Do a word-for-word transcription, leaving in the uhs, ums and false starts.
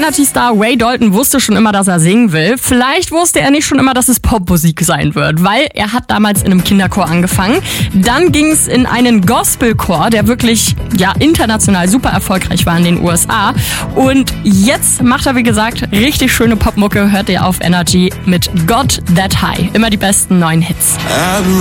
Energy-Star Ray Dalton wusste schon immer, dass er singen will. Vielleicht wusste er nicht schon immer, dass es Popmusik sein wird, weil er hat damals in einem Kinderchor angefangen. Dann ging es in einen Gospelchor, der wirklich ja international super erfolgreich war in den U S A. Und jetzt macht er, wie gesagt, richtig schöne Popmucke. Hört ihr auf Energy mit God That High. Immer die besten neuen Hits.